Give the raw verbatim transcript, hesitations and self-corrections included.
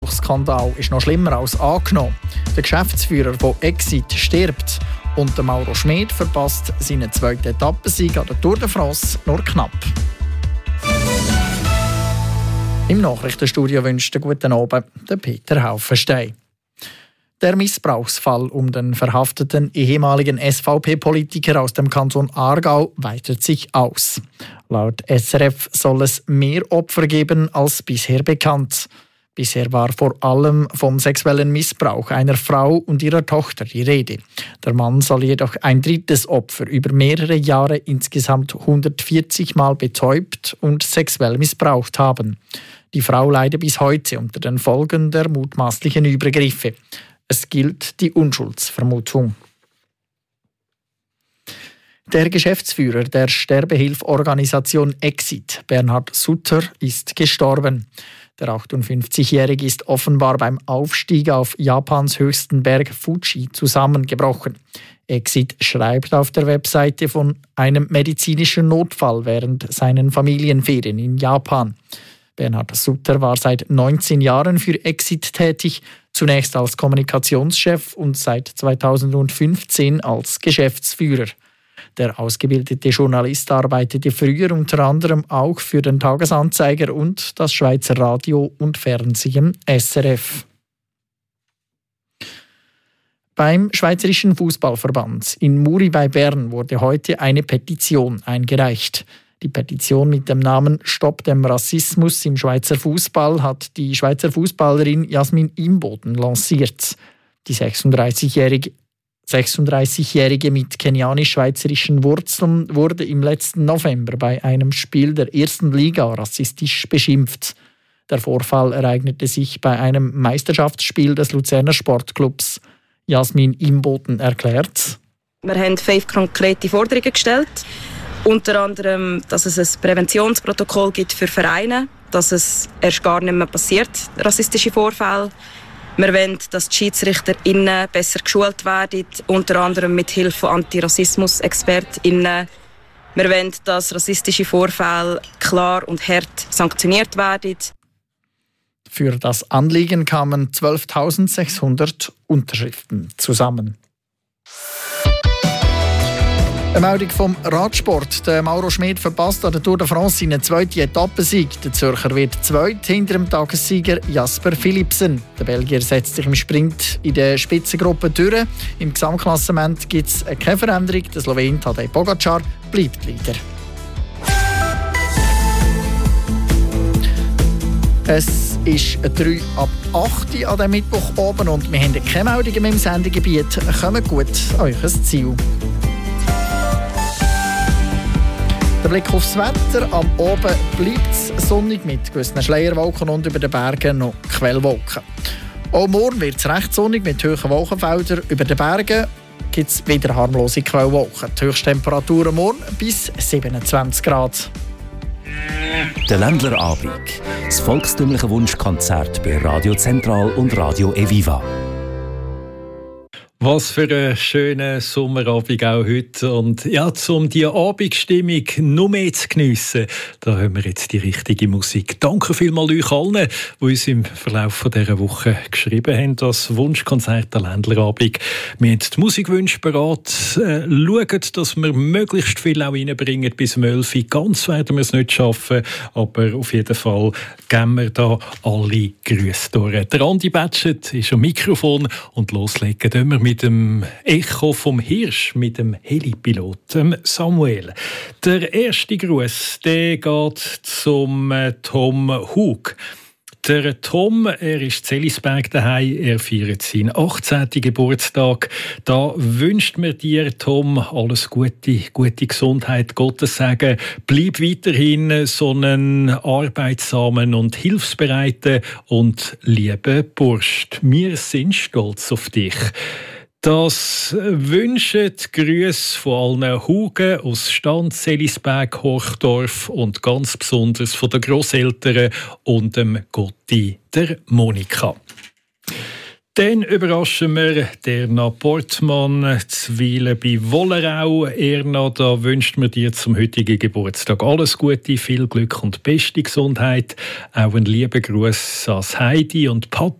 Missbrauchsskandal ist noch schlimmer als angenommen. Der Geschäftsführer von Exit stirbt und der Mauro Schmid verpasst seinen zweiten Etappensieg an der Tour de France nur knapp. Im Nachrichtenstudio wünscht einen guten Abend der Peter Haufenstein. Der Missbrauchsfall um den verhafteten ehemaligen S V P-Politiker aus dem Kanton Aargau weitet sich aus. Laut S R F soll es mehr Opfer geben als bisher bekannt. Bisher war vor allem vom sexuellen Missbrauch einer Frau und ihrer Tochter die Rede. Der Mann soll jedoch ein drittes Opfer über mehrere Jahre insgesamt hundertvierzig Mal betäubt und sexuell missbraucht haben. Die Frau leide bis heute unter den Folgen der mutmaßlichen Übergriffe. Es gilt die Unschuldsvermutung. Der Geschäftsführer der Sterbehilforganisation Exit, Bernhard Sutter, ist gestorben. Der achtundfünfzigjährige ist offenbar beim Aufstieg auf Japans höchsten Berg Fuji zusammengebrochen. Exit schreibt auf der Webseite von einem medizinischen Notfall während seinen Familienferien in Japan. Bernhard Sutter war seit neunzehn Jahren für Exit tätig, zunächst als Kommunikationschef und seit zweitausendfünfzehn als Geschäftsführer. Der ausgebildete Journalist arbeitete früher unter anderem auch für den Tagesanzeiger und das Schweizer Radio und Fernsehen S R F. Beim Schweizerischen Fußballverband in Muri bei Bern wurde heute eine Petition eingereicht. Die Petition mit dem Namen «Stopp dem Rassismus im Schweizer Fußball» hat die Schweizer Fußballerin Jasmin Imboden lanciert. Die sechsunddreißigjährige, sechsunddreißigjährige mit kenianisch-schweizerischen Wurzeln wurde im letzten November bei einem Spiel der ersten Liga rassistisch beschimpft. Der Vorfall ereignete sich bei einem Meisterschaftsspiel des Luzerner Sportclubs. Jasmin Imboden erklärt: Wir haben fünf konkrete Forderungen gestellt. Unter anderem, dass es ein Präventionsprotokoll gibt für Vereine, dass es erst gar nicht mehr passiert, rassistische Vorfälle. Wir wollen, dass die SchiedsrichterInnen besser geschult werden, unter anderem mit Hilfe von Antirassismus-ExpertInnen. Wir wollen, dass rassistische Vorfälle klar und hart sanktioniert werden. Für das Anliegen kamen zwölftausendsechshundert Unterschriften zusammen. Eine Meldung vom Radsport. Der Mauro Schmid verpasst an der Tour de France seinen zweiten Etappensieg. Der Zürcher wird zweit hinter dem Tagessieger Jasper Philipsen. Der Belgier setzt sich im Sprint in der Spitzengruppe durch. Im Gesamtklassement gibt es keine Veränderung. Der Slowen Tadej Pogačar bleibt Leader. Es ist drei ab acht an diesem Mittwoch oben und wir haben keine Meldungen mehr im Sendegebiet. Kommt gut an euch ein Ziel. Der Blick aufs Wetter. Am Oben bleibt es sonnig mit gewissen Schleierwolken und über den Bergen noch Quellwolken. Auch morgen wird es recht sonnig mit hohen Wolkenfeldern. Über den Bergen gibt es wieder harmlose Quellwolken. Die Höchsttemperaturen morgen bis siebenundzwanzig Grad. Der Ländlerabend. Das volkstümliche Wunschkonzert bei Radio Zentral und Radio Eviva. Was für ein schöner Sommerabend auch heute. Und ja, um die Abendstimmung noch mehr zu geniessen, da hören wir jetzt die richtige Musik. Danke vielmals euch allen, die uns im Verlauf dieser Woche geschrieben haben, das Wunschkonzert der Ländlerabend. Wir haben die Musikwünsche beraten. Äh, schaut, dass wir möglichst viel auch reinbringen bis um elf Uhr. Ganz werden wir es nicht schaffen, aber auf jeden Fall geben wir da alle Grüße durch. Der Andi Batschet ist am Mikrofon und loslegen können wir mit mit dem Echo vom Hirsch, mit dem Helipilot, dem Samuel. Der erste Gruß, der geht zum Tom Hug. Der Tom, er ist in Zelisberg daheim, er feiert seinen achtzehnten Geburtstag. Da wünscht mir dir, Tom, alles Gute, gute Gesundheit, Gottes Segen. Bleib weiterhin so einen arbeitsamen und hilfsbereiten und lieben Bursch. Wir sind stolz auf dich. Das wünschen Grüße von allen Hugen aus Stand, Selisberg, Hochdorf und ganz besonders von den Grosseltern und dem Gotti, der Monika. Dann überraschen wir Erna Portmann, zuweilen bei Wollerau. Erna, da wünscht mir dir zum heutigen Geburtstag alles Gute, viel Glück und beste Gesundheit. Auch einen lieben Gruß an Heidi und Pat